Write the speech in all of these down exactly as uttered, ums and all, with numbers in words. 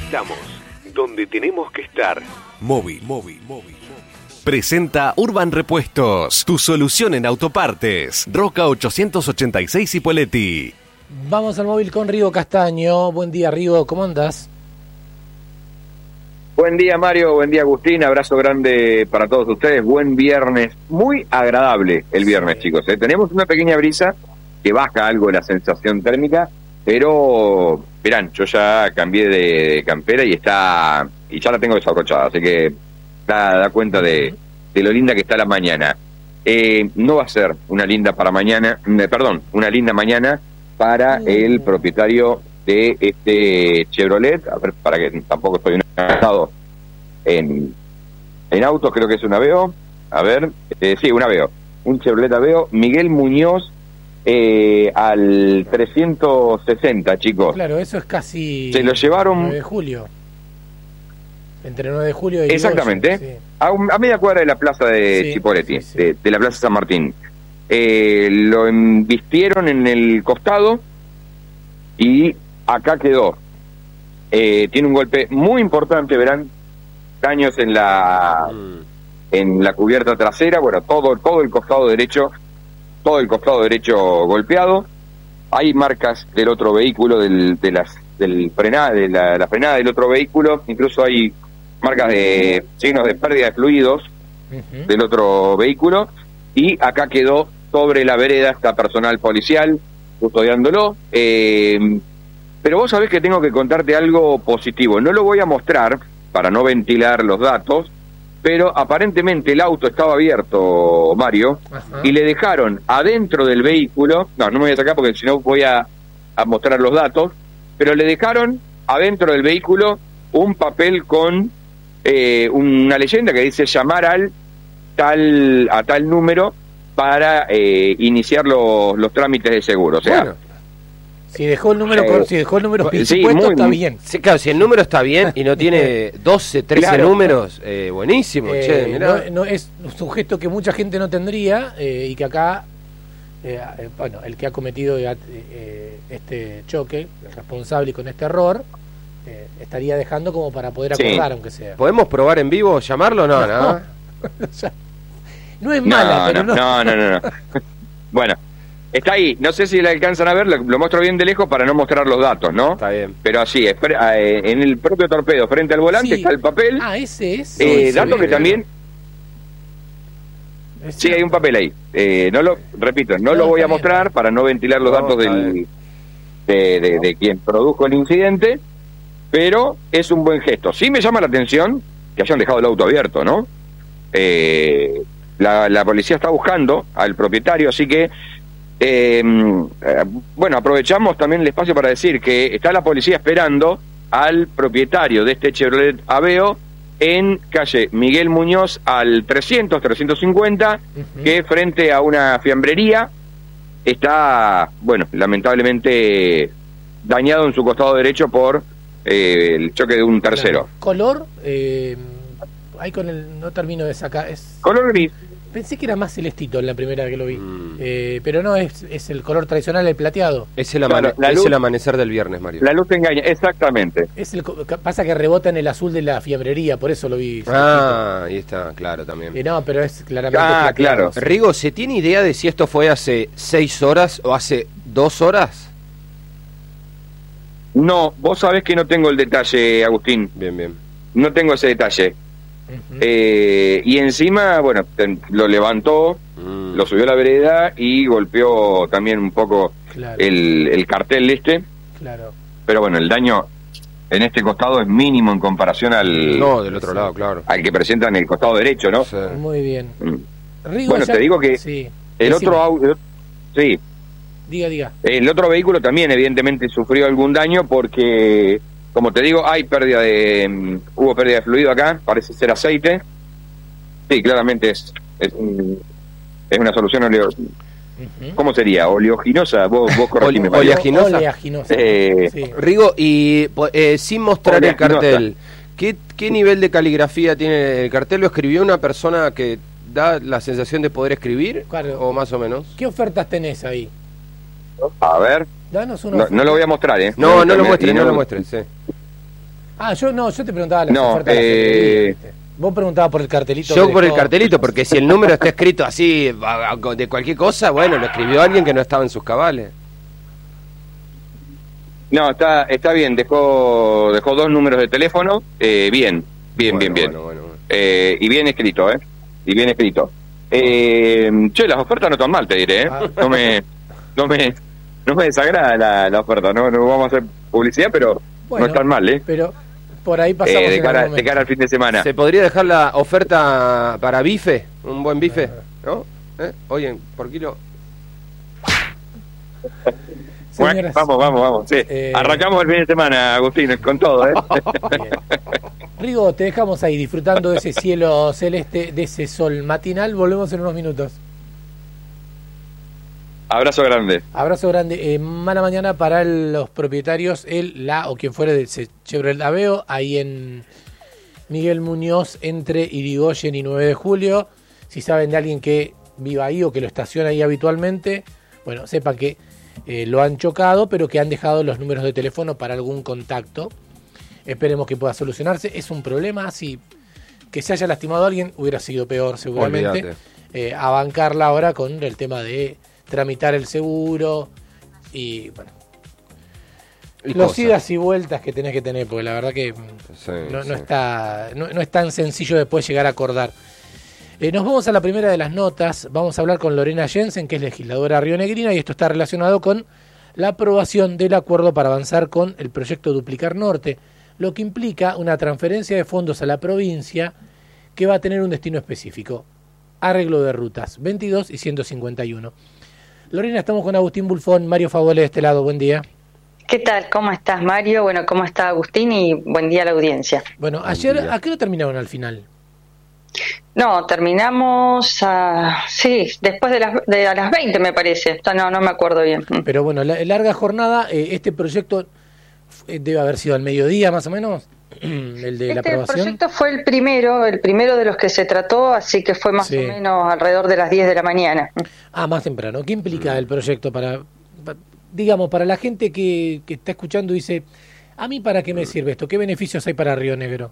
Estamos donde tenemos que estar. Móvil, móvil, móvil. Presenta Urban Repuestos, tu solución en autopartes. Roca ochocientos ochenta y seis Cipolletti. Vamos al móvil con Rigo Castaño. Buen día, Rigo, ¿cómo andás? Buen día, Mario, buen día, Agustín, abrazo grande para todos ustedes, buen viernes, muy agradable el viernes, sí. Chicos, ¿eh? Tenemos una pequeña brisa que baja algo la sensación térmica, pero, verán, yo ya cambié de campera y está, y ya la tengo desabrochada, así que da, da cuenta de, de lo linda que está la mañana. Eh, no va a ser una linda para mañana, eh, perdón, una linda mañana para el propietario de este Chevrolet, a ver, para que tampoco estoy un en, en autos, creo que es un Aveo, a ver, eh, sí, un Aveo, un Chevrolet Aveo, Miguel Muñoz, eh, al trescientos sesenta, chicos. Claro, eso es casi... Se lo llevaron... nueve de julio. Entre nueve de julio y... Exactamente, ocho, sí. a, un, a media cuadra de la plaza de sí, Cipolletti, sí, sí. De, de la plaza San Martín. Eh, lo embistieron en el costado y acá quedó. Eh, tiene un golpe muy importante, verán, daños en la en la cubierta trasera, bueno, todo todo el costado derecho, todo el costado derecho golpeado. Hay marcas del otro vehículo, del de las del frenada, de la, la frenada del otro vehículo, incluso hay marcas de signos de pérdida de fluidos uh-huh. del otro vehículo, y acá quedó sobre la vereda esta personal policial custodiándolo. Eh, Pero vos sabés que tengo que contarte algo positivo. No lo voy a mostrar para no ventilar los datos, pero aparentemente el auto estaba abierto, Mario, ajá. y le dejaron adentro del vehículo, no, no me voy a sacar porque si no voy a, a mostrar los datos, pero le dejaron adentro del vehículo un papel con eh, una leyenda que dice llamar al tal a tal número para eh, iniciar los, los trámites de seguro. O sea, bueno. Si dejó el número, eh, si dejó el número sí, sí, puesto, muy, está bien. Sí, claro, si el número está bien y no tiene doce, trece claro. números, eh, buenísimo. Eh, che, mirá. No, no, es un gesto que mucha gente no tendría eh, y que acá, eh, bueno, el que ha cometido eh, este choque, el responsable y con este error, eh, estaría dejando como para poder acordar, sí. aunque sea. ¿Podemos probar en vivo llamarlo? No, no. No, no es mala, no, pero no. No, no, no. no. Bueno. Está ahí, no sé si la alcanzan a ver, lo, lo muestro bien de lejos para no mostrar los datos, ¿no? Está bien. Pero así, es, eh, en el propio torpedo, frente al volante, sí. está el papel. Ah, ese es. Eh, dato que también... Es sí, hay un papel ahí. Eh, no lo, repito, no, no lo voy a mostrar bien. Para no ventilar los no, datos del, de, de, de quien produjo el incidente, pero es un buen gesto. Sí me llama la atención que hayan dejado el auto abierto, ¿no? Eh, la, la policía está buscando al propietario, así que... Eh, eh, bueno, aprovechamos también el espacio para decir que está la policía esperando al propietario de este Chevrolet Aveo en calle Miguel Muñoz al trescientos, trescientos cincuenta, uh-huh. que frente a una fiambrería está, bueno, lamentablemente dañado en su costado derecho por eh, el choque de un tercero. Claro. ¿Color? Eh, ahí con el, no termino de sacar. Es... Color gris. Pensé que era más celestito en la primera que lo vi, mm. eh, pero no, es, es el color tradicional, el plateado. Es el, amane- claro, es luz, el amanecer del viernes, Mario. La luz te engaña, exactamente. Es el, pasa que rebota en el azul de la fiambrería, por eso lo vi. Ah, ahí está, claro, también. Eh, no, pero es claramente Ah, plateado. claro. Rigo, ¿se tiene idea de si esto fue hace seis horas o hace dos horas? No, vos sabés que no tengo el detalle, Agustín. Bien, bien. No tengo ese detalle. Uh-huh. Eh, y encima, bueno, te, lo levantó, mm. lo subió a la vereda y golpeó también un poco claro. el, el cartel este. Claro. Pero bueno, el daño en este costado es mínimo en comparación al... No, del otro sí. lado, claro. Al que presentan el costado derecho, ¿no? Sí. Muy bien. Mm. Rigo, bueno, ya... te digo que sí. el Decime. otro auto... Sí. Diga, diga. El otro vehículo también evidentemente sufrió algún daño porque... Como te digo, hay pérdida de... Um, hubo pérdida de fluido acá, parece ser aceite. Sí, claramente es es, un, es una solución oleo... Uh-huh. ¿Cómo sería? ¿Oleoginosa? Vos, vos corregime. ¿Oleaginosa? Oleaginosa. Eh, sí. Rigo, y eh, sin mostrar el cartel, ¿qué, ¿qué nivel de caligrafía tiene el cartel? ¿Lo escribió una persona que da la sensación de poder escribir? Claro. ¿O más o menos? ¿Qué ofertas tenés ahí? A ver... Danos una no, no lo voy a mostrar, ¿eh? No, no, no lo muestres, no lo muestres, sí. Ah, yo no, yo te preguntaba la no, oferta eh... de la Vos preguntabas por el cartelito. Yo por el cartelito, porque si el número está escrito así, de cualquier cosa, bueno, lo escribió alguien que no estaba en sus cabales. No, está está bien, dejó dejó dos números de teléfono, eh, bien, bien, bueno, bien, bien. Bueno, bueno, bueno. Eh, y bien escrito, ¿eh? Y bien escrito. Eh, che, las ofertas no están mal, te diré, ¿eh? No me, no me, no me desagrada la, la oferta, no, no vamos a hacer publicidad, pero bueno, no están mal, ¿eh? Pero por ahí pasamos eh, de, en cara, de cara al fin de semana. ¿Se podría dejar la oferta para bife? Un buen bife, ¿no? ¿Eh? Oye, por kilo... Bueno, vamos, vamos, vamos. Sí. Eh... Arrancamos el fin de semana, Agustín, con todo, ¿eh? Bien. Rigo, te dejamos ahí disfrutando de ese cielo celeste, de ese sol matinal. Volvemos en unos minutos. Abrazo grande. Abrazo grande. Eh, mala mañana para los propietarios, el, la o quien fuere de Chevrolet Aveo, ahí en Miguel Muñoz, entre Irigoyen y nueve de julio. Si saben de alguien que viva ahí o que lo estaciona ahí habitualmente, bueno, sepan que Eh, lo han chocado, pero que han dejado los números de teléfono para algún contacto. Esperemos que pueda solucionarse. Es un problema, si que se haya lastimado a alguien hubiera sido peor seguramente. Eh, a bancarla ahora con el tema de tramitar el seguro y bueno, y los cosas. Idas y vueltas que tenés que tener, porque la verdad que sí, no, sí. no está no, no es tan sencillo después llegar a acordar. Eh, nos vamos a la primera de las notas. Vamos a hablar con Lorena Jensen, que es legisladora rionegrina, y esto está relacionado con la aprobación del acuerdo para avanzar con el proyecto Duplicar Norte, lo que implica una transferencia de fondos a la provincia que va a tener un destino específico: arreglo de rutas veintidós y ciento cincuenta y uno. Lorena, estamos con Agustín Bulfón, Mario Favole de este lado. Buen día. ¿Qué tal? ¿Cómo estás, Mario? Bueno, ¿cómo está Agustín? Y buen día a la audiencia. Bueno, ayer, ¿a qué hora terminaron al final? No, terminamos a, sí, después de las, de a las veinte me parece, no, no me acuerdo bien. Pero bueno, la larga jornada, eh, este proyecto debe haber sido al mediodía más o menos, el de este la aprobación. El proyecto fue el primero, el primero de los que se trató, así que fue más sí. o menos alrededor de las diez de la mañana. Ah, más temprano. ¿Qué implica el proyecto para, para digamos, para la gente que, que está escuchando y dice, ¿a mí para qué me sirve esto? ¿Qué beneficios hay para Río Negro?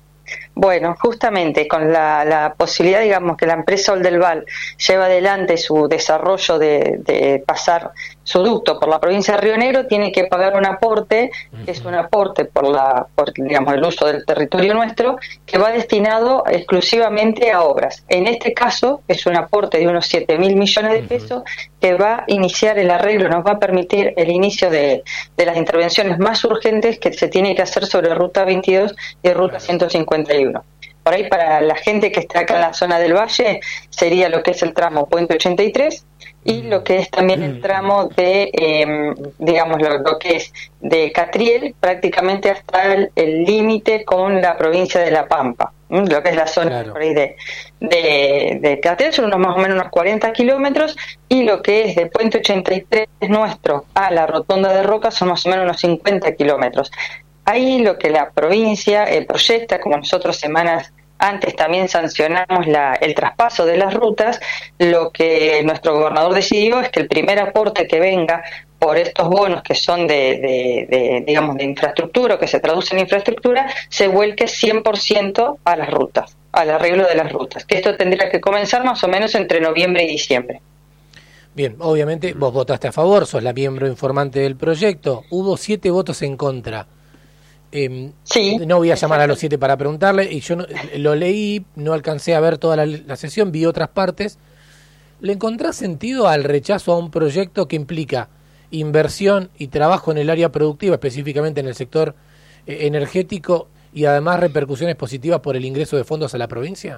Bueno, justamente con la, la posibilidad, digamos, que la empresa Oldelval lleva adelante su desarrollo de, de pasar su ducto por la provincia de Río Negro, tiene que pagar un aporte, que es un aporte por la, por, digamos, el uso del territorio nuestro, que va destinado exclusivamente a obras. En este caso es un aporte de unos siete mil millones de pesos que va a iniciar el arreglo, nos va a permitir el inicio de, de las intervenciones más urgentes que se tiene que hacer sobre Ruta veintidós y Ruta ciento cincuenta y uno. Por ahí, para la gente que está acá en la zona del Valle, sería lo que es el tramo Puente ochenta y tres y lo que es también el tramo de, eh, digamos, lo, lo que es de Catriel, prácticamente hasta el límite con la provincia de La Pampa, ¿sí? Lo que es la zona claro. por ahí de, de, de Catriel, son unos más o menos unos cuarenta kilómetros, y lo que es de Puente ochenta y tres nuestro a la Rotonda de Roca son más o menos unos cincuenta kilómetros. Ahí lo que la provincia eh, proyecta, como nosotros semanas antes también sancionamos la, el traspaso de las rutas, lo que nuestro gobernador decidió es que el primer aporte que venga por estos bonos que son de, de, de digamos, de infraestructura, que se traducen en infraestructura, se vuelque cien por ciento a las rutas, al arreglo de las rutas, que esto tendría que comenzar más o menos entre noviembre y diciembre. Bien, obviamente vos votaste a favor, sos la miembro informante del proyecto, hubo siete votos en contra. Eh, sí, no voy a llamar a los siete para preguntarle, y yo no, lo leí, no alcancé a ver toda la, la sesión, vi otras partes. ¿Le encontrás sentido al rechazo a un proyecto que implica inversión y trabajo en el área productiva, específicamente en el sector eh, energético, y además repercusiones positivas por el ingreso de fondos a la provincia?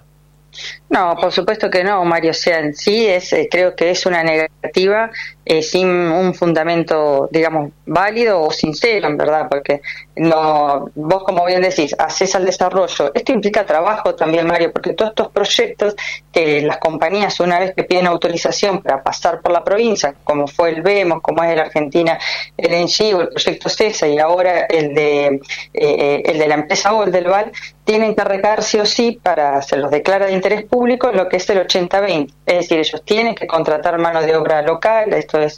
No, por supuesto que no, Mario. O sea, en sí es, eh, creo que es una negativa eh, sin un fundamento, digamos, válido o sincero, en verdad, porque no, vos, como bien decís, haces al desarrollo. Esto implica trabajo también, Mario, porque todos estos proyectos que las compañías, una vez que piden autorización para pasar por la provincia, como fue el VEMOS, como es el Argentina, el ENGIE o el proyecto CESA, y ahora el de eh, el de la empresa Oldelval, tienen que arreglar sí o sí, para se los declara de interés público, lo que es el ochenta veinte. Es decir, ellos tienen que contratar mano de obra local, esto es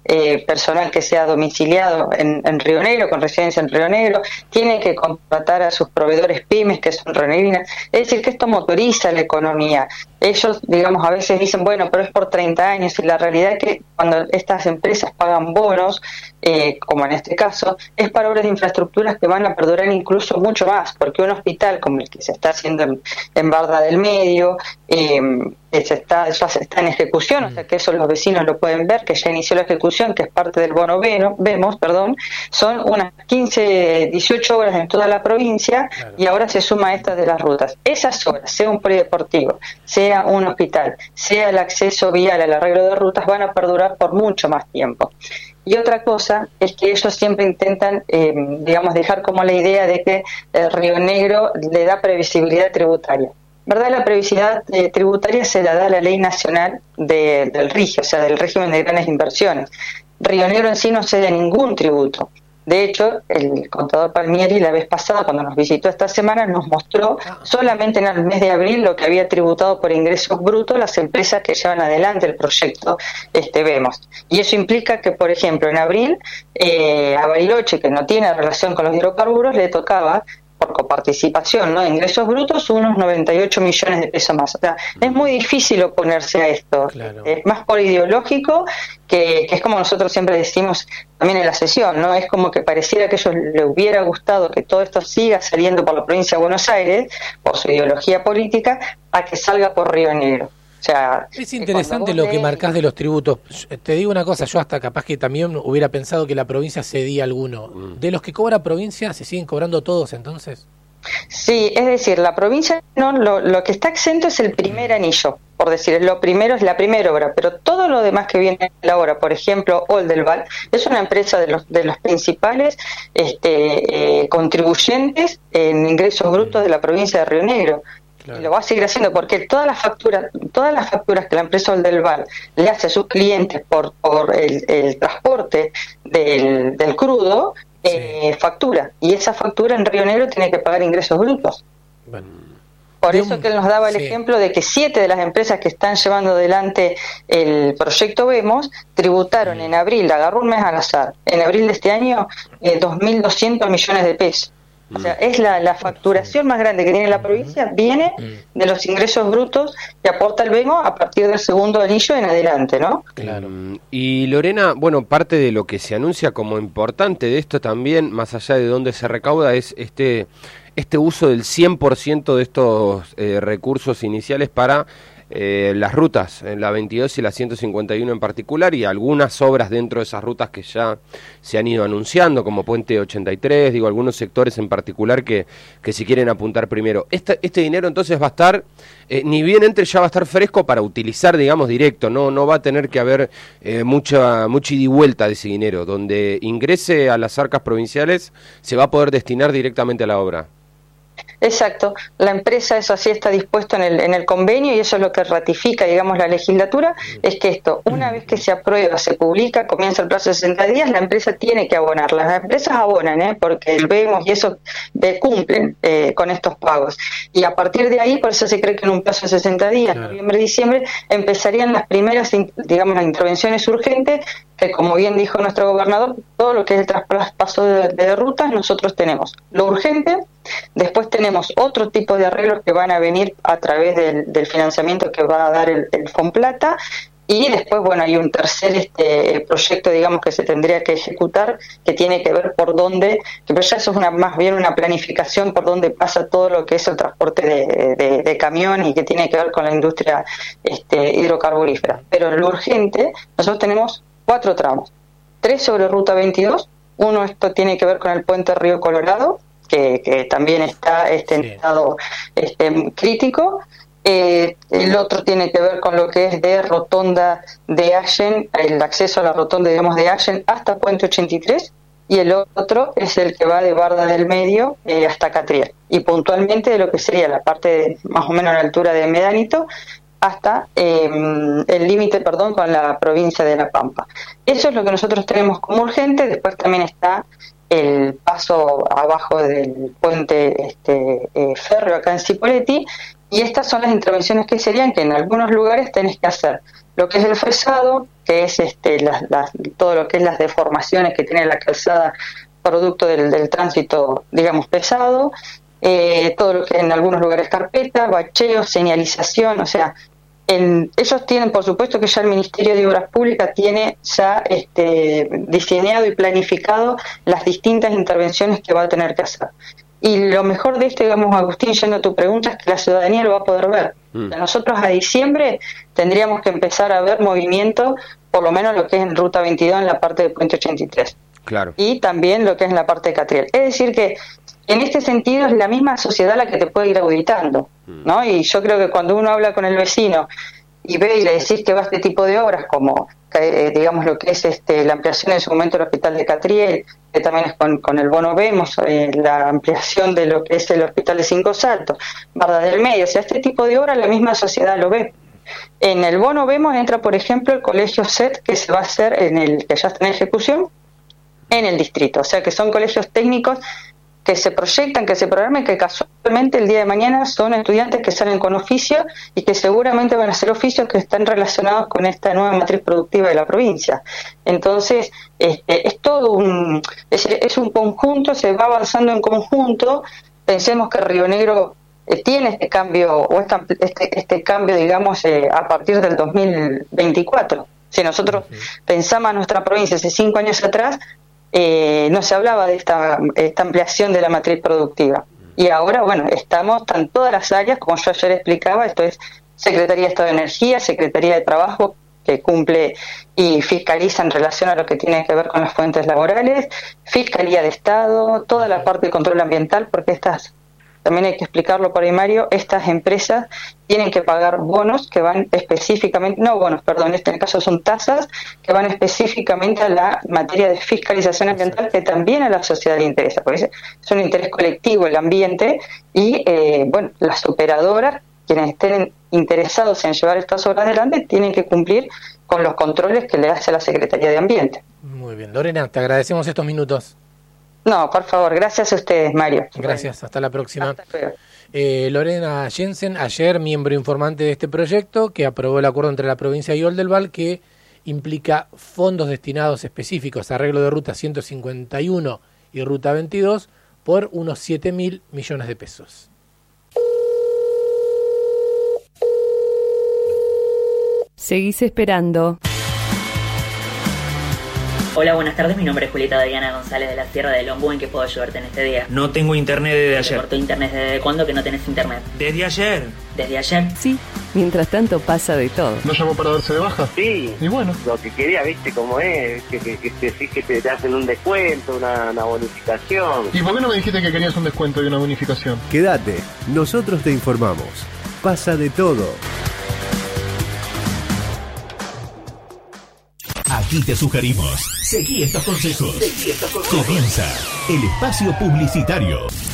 eh, personal que sea domiciliado en, en Río Negro, con residencia en Río Negro, tienen que contratar a sus proveedores pymes que son rionegrinas, es decir, que esto motoriza la economía. Ellos, digamos, a veces dicen, bueno, pero es por treinta años, y la realidad es que cuando estas empresas pagan bonos, eh, como en este caso, es para obras de infraestructuras que van a perdurar incluso mucho más, porque un hospital como el que se está haciendo en, en Barda del Medio, eh, se está, ya se está en ejecución, o sea que eso los vecinos lo pueden ver, que ya inició la ejecución, que es parte del bono Veno, vemos, perdón, son unas quince, dieciocho obras en toda la provincia, claro. Y ahora se suma esta de las rutas. Esas obras, sea un polideportivo, sea un hospital, sea el acceso vial, el arreglo de rutas, van a perdurar por mucho más tiempo. Y otra cosa es que ellos siempre intentan, eh, digamos, dejar como la idea de que el Río Negro le da previsibilidad tributaria. ¿Verdad? La previsibilidad eh, tributaria se la da la Ley Nacional de, del R I G I, o sea, del Régimen de Grandes Inversiones. Río Negro en sí no cede ningún tributo. De hecho, el contador Palmieri la vez pasada, cuando nos visitó esta semana, nos mostró solamente en el mes de abril lo que había tributado por ingresos brutos las empresas que llevan adelante el proyecto este Vemos. Y eso implica que, por ejemplo, en abril, eh, a Bariloche, que no tiene relación con los hidrocarburos, le tocaba, por coparticipación, ¿no?, ingresos brutos, unos noventa y ocho millones de pesos más. O sea, es muy difícil oponerse a esto. Claro. Es más por ideológico, que, que es como nosotros siempre decimos también en la sesión, ¿no? Es como que pareciera que a ellos les hubiera gustado que todo esto siga saliendo por la provincia de Buenos Aires, por su ideología política, a que salga por Río Negro. O sea, es interesante lo que lees... marcás de los tributos. Te digo una cosa, yo hasta capaz que también hubiera pensado que la provincia cedía alguno. Mm. ¿De los que cobra provincia se siguen cobrando todos entonces? Sí, es decir, la provincia no, lo, lo que está exento es el primer anillo, por decir, lo primero es la primera obra, pero todo lo demás que viene en la obra, por ejemplo, Oldelval, es una empresa de los de los principales este, eh, contribuyentes en ingresos brutos de la provincia de Río Negro. Claro. Y lo va a seguir haciendo porque todas las facturas, todas las facturas que la empresa Oldelval le hace a sus clientes por, por el, el transporte del, del crudo, sí. eh, factura. Y esa factura en Río Negro tiene que pagar ingresos brutos. Bueno. Por eso un, que él nos daba el sí. ejemplo de que siete de las empresas que están llevando adelante el proyecto Vemos tributaron mm. en abril, agarró un mes al azar, en abril de este año, eh, dos mil doscientos millones de pesos. O sea, es la, la facturación más grande que tiene la provincia, viene de los ingresos brutos que aporta el Vemos a partir del segundo anillo en adelante, ¿no? Claro. Y Lorena, bueno, parte de lo que se anuncia como importante de esto también, más allá de dónde se recauda, es este, este uso del cien por ciento de estos eh, recursos iniciales para Eh, las rutas, en la veintidós y la ciento cincuenta y uno en particular, y algunas obras dentro de esas rutas que ya se han ido anunciando, como Puente ochenta y tres, digo, algunos sectores en particular que, que si quieren apuntar primero. Este, este dinero entonces va a estar, eh, ni bien entre, ya va a estar fresco para utilizar, digamos, directo, no, no va a tener que haber eh, mucha, mucha ida y vuelta de ese dinero, donde ingrese a las arcas provinciales, se va a poder destinar directamente a la obra. Exacto, la empresa eso así está dispuesto en el en el convenio y eso es lo que ratifica, digamos, la legislatura, es que esto, una vez que se aprueba, se publica, comienza el plazo de sesenta días, la empresa tiene que abonar, las empresas abonan, ¿eh? Porque el Vemos y eso de, cumplen eh, con estos pagos, y a partir de ahí, por eso se cree que en un plazo de sesenta días, claro. noviembre, diciembre, empezarían las primeras, digamos, las intervenciones urgentes, que como bien dijo nuestro gobernador, todo lo que es el traspaso de, de rutas nosotros tenemos. Lo urgente, después tenemos otro tipo de arreglos que van a venir a través del, del financiamiento que va a dar el, el Fonplata, y después, bueno, hay un tercer este proyecto, digamos, que se tendría que ejecutar, que tiene que ver por dónde, que pero ya eso es una, más bien una planificación por dónde pasa todo lo que es el transporte de, de, de camión y que tiene que ver con la industria este, hidrocarburífera. Pero lo urgente, nosotros tenemos cuatro tramos, tres sobre Ruta veintidós, uno esto tiene que ver con el puente Río Colorado, que, que también está este, en sí. estado este, crítico, eh, el otro tiene que ver con lo que es de Rotonda de Allen, el acceso a la rotonda, digamos, de Allen hasta Puente ochenta y tres, y el otro es el que va de Barda del Medio eh, hasta Catriel, y puntualmente de lo que sería la parte de, más o menos a la altura de Medanito, hasta eh, el límite, perdón, con la provincia de La Pampa. Eso es lo que nosotros tenemos como urgente. Después también está el paso abajo del puente este, eh, férreo acá en Cipolletti, Y estas son las intervenciones que serían que en algunos lugares tenés que hacer lo que es el fresado, que es este las, las, todo lo que es las deformaciones que tiene la calzada producto del, del tránsito, digamos, pesado, eh, todo lo que en algunos lugares carpeta, bacheo, señalización, o sea, en, ellos tienen, por supuesto que ya el Ministerio de Obras Públicas tiene ya este, diseñado y planificado las distintas intervenciones que va a tener que hacer. Y lo mejor de esto, digamos, Agustín, yendo a tu pregunta, es que la ciudadanía lo va a poder ver. Mm. O sea, nosotros a diciembre tendríamos que empezar a ver movimiento, por lo menos lo que es en Ruta veintidós, en la parte de Puente ochenta y tres. Claro. Y también lo que es en la parte de Catriel. Es decir que en este sentido es la misma sociedad la que te puede ir auditando, ¿no? Y yo creo que cuando uno habla con el vecino y ve y le decís que va a este tipo de obras, como eh, digamos lo que es este la ampliación en su momento del hospital de Catriel, que también es con, con el bono Vemos, eh, la ampliación de lo que es el hospital de Cinco Saltos, Barda del Medio, o sea, este tipo de obras la misma sociedad lo ve. En el bono Vemos entra, por ejemplo, el colegio S E T, que se va a hacer en el que ya está en ejecución en el distrito, o sea que son colegios técnicos que se proyectan, que se programan, que casualmente el día de mañana son estudiantes que salen con oficio y que seguramente van a ser oficios que están relacionados con esta nueva matriz productiva de la provincia. Entonces, este, es todo un, es, es un conjunto, se va avanzando en conjunto. Pensemos que Río Negro eh, tiene este cambio, o esta, este, este cambio, digamos, eh, a partir del dos mil veinticuatro. Si nosotros uh-huh. pensamos a nuestra provincia hace cinco años atrás, Eh, no se hablaba de esta, esta ampliación de la matriz productiva. Y ahora, bueno, estamos, están todas las áreas, como yo ayer explicaba, esto es Secretaría de Estado de Energía, Secretaría de Trabajo, que cumple y fiscaliza en relación a lo que tiene que ver con las fuentes laborales, Fiscalía de Estado, toda la parte de control ambiental, porque estas, también hay que explicarlo por ahí, Mario, estas empresas tienen que pagar bonos que van específicamente, no bonos, perdón, en este caso son tasas que van específicamente a la materia de fiscalización ambiental, que también a la sociedad le interesa, porque es un interés colectivo el ambiente y, eh, bueno, las operadoras, quienes estén interesados en llevar estas obras adelante, tienen que cumplir con los controles que le hace la Secretaría de Ambiente. Muy bien, Lorena, te agradecemos estos minutos. No, por favor, gracias a ustedes, Mario. Gracias, hasta la próxima. Hasta luego. Eh, Lorena Jensen, ayer miembro informante de este proyecto, que aprobó el acuerdo entre la provincia y Oldelval, que implica fondos destinados específicos a arreglo de ruta ciento cincuenta y uno y ruta veintidós por unos siete mil millones de pesos. Seguís esperando. Hola, buenas tardes, mi nombre es Julieta Diana González de la Sierra de Lombú. ¿En qué puedo ayudarte en este día? No tengo internet desde ayer. ¿Te cortó internet desde cuándo que no tenés internet? ¿Desde ayer? ¿Desde ayer? Sí, mientras tanto pasa de todo. ¿No llamó para darse de baja? Sí. Y bueno. Lo que quería, viste cómo es, que, que, que, que, que te, te hacen un descuento, una, una bonificación. ¿Y por qué no me dijiste que querías un descuento y una bonificación? Quédate, nosotros te informamos. Pasa de todo. Aquí te sugerimos, seguí estos consejos. Seguí estos consejos. Comienza el espacio publicitario.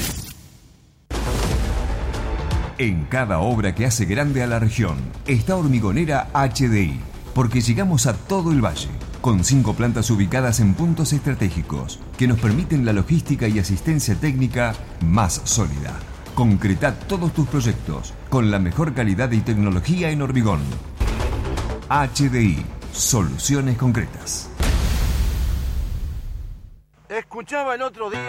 En cada obra que hace grande a la región está Hormigonera H D I, porque llegamos a todo el valle, con cinco plantas ubicadas en puntos estratégicos que nos permiten la logística y asistencia técnica más sólida. Concreta todos tus proyectos con la mejor calidad y tecnología en hormigón. H D I. Soluciones concretas. Escuchaba el otro día